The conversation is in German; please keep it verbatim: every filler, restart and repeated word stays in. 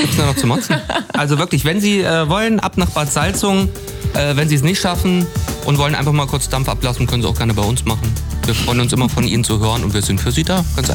gibt's denn da noch zu motzen? Also wirklich, wenn Sie äh, wollen, ab nach Bad Salzungen. Äh, wenn Sie es nicht schaffen und wollen einfach mal kurz Dampf ablassen, können Sie auch gerne bei uns machen. Wir freuen uns immer von Ihnen zu hören und wir sind für Sie da, ganz einfach.